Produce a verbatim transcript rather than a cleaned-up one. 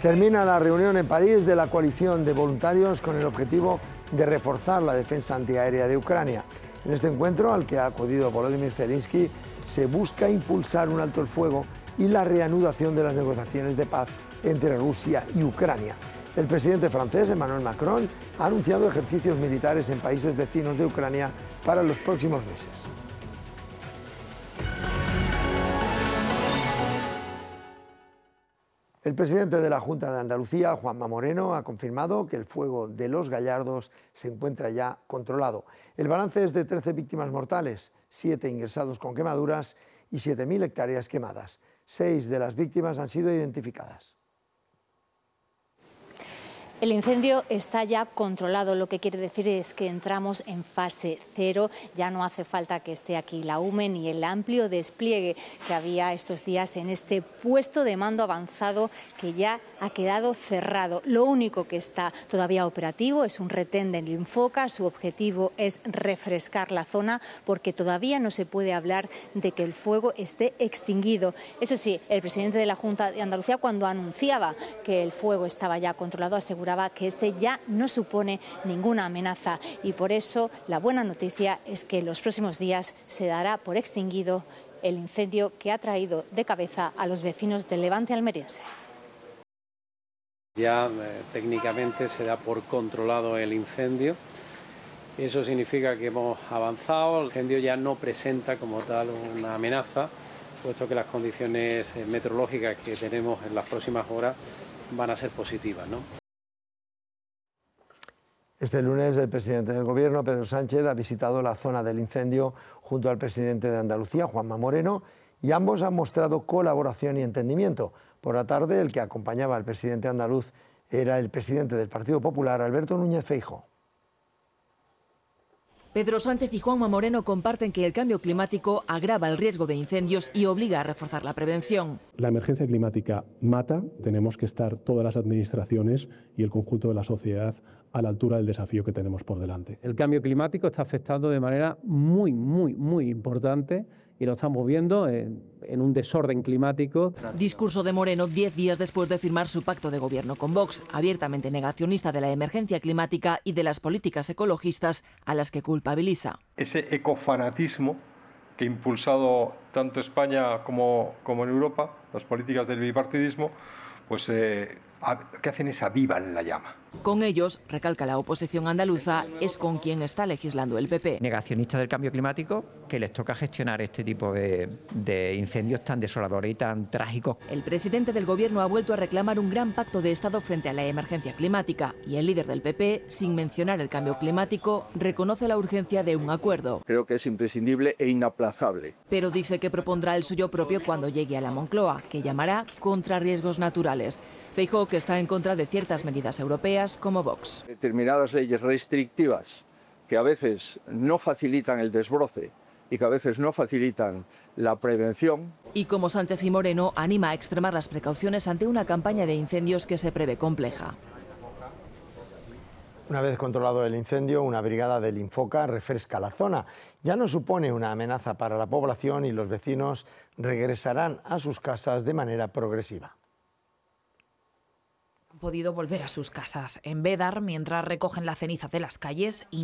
Termina la reunión en París de la coalición de voluntarios con el objetivo de reforzar la defensa antiaérea de Ucrania. En este encuentro, al que ha acudido Volodymyr Zelensky, se busca impulsar un alto el fuego y la reanudación de las negociaciones de paz entre Rusia y Ucrania. El presidente francés, Emmanuel Macron, ha anunciado ejercicios militares en países vecinos de Ucrania para los próximos meses. El presidente de la Junta de Andalucía, Juanma Moreno, ha confirmado que el fuego de Los Gallardos se encuentra ya controlado. El balance es de trece víctimas mortales, siete ingresados con quemaduras y siete mil hectáreas quemadas. Seis de las víctimas han sido identificadas. El incendio está ya controlado, lo que quiere decir es que entramos en fase cero. Ya no hace falta que esté aquí la U M E ni el amplio despliegue que había estos días en este puesto de mando avanzado que ya ha quedado cerrado. Lo único que está todavía operativo es un retén del Infoca. Su objetivo es refrescar la zona porque todavía no se puede hablar de que el fuego esté extinguido. Eso sí, el presidente de la Junta de Andalucía, cuando anunciaba que el fuego estaba ya controlado, aseguraba que este ya no supone ninguna amenaza y por eso la buena noticia es que en los próximos días se dará por extinguido el incendio que ha traído de cabeza a los vecinos del Levante almeriense. Ya eh, técnicamente se da por controlado el incendio. Eso significa que hemos avanzado. El incendio ya no presenta como tal una amenaza, puesto que las condiciones meteorológicas que tenemos en las próximas horas van a ser positivas, ¿no? Este lunes el presidente del Gobierno, Pedro Sánchez, ha visitado la zona del incendio junto al presidente de Andalucía, Juanma Moreno, y ambos han mostrado colaboración y entendimiento. Por la tarde, el que acompañaba al presidente andaluz era el presidente del Partido Popular, Alberto Núñez Feijóo. Pedro Sánchez y Juanma Moreno comparten que el cambio climático agrava el riesgo de incendios y obliga a reforzar la prevención. La emergencia climática mata, tenemos que estar todas las administraciones y el conjunto de la sociedad a la altura del desafío que tenemos por delante. El cambio climático está afectando de manera muy, muy, muy importante y lo estamos viendo en, en un desorden climático. Discurso de Moreno diez días después de firmar su pacto de gobierno con Vox, abiertamente negacionista de la emergencia climática y de las políticas ecologistas a las que culpabiliza. Ese ecofanatismo que ha impulsado tanto España como, como en Europa, las políticas del bipartidismo, pues eh, ¿qué hacen? Es avivan la llama. Con ellos, recalca la oposición andaluza, es con quien está legislando el P P. Negacionistas del cambio climático, que les toca gestionar este tipo de, de incendios tan desoladores y tan trágicos. El presidente del Gobierno ha vuelto a reclamar un gran pacto de Estado frente a la emergencia climática y el líder del P P, sin mencionar el cambio climático, reconoce la urgencia de un acuerdo. Creo que es imprescindible e inaplazable. Pero dice que propondrá el suyo propio cuando llegue a la Moncloa, que llamará contra riesgos naturales. Feijóo, que está en contra de ciertas medidas europeas como Vox. Determinadas leyes restrictivas que a veces no facilitan el desbroce y que a veces no facilitan la prevención. Y como Sánchez y Moreno, anima a extremar las precauciones ante una campaña de incendios que se prevé compleja. Una vez controlado el incendio, una brigada del Infoca refresca la zona. Ya no supone una amenaza para la población y los vecinos regresarán a sus casas de manera progresiva. Han podido volver a sus casas en Bédar mientras recogen la ceniza de las calles y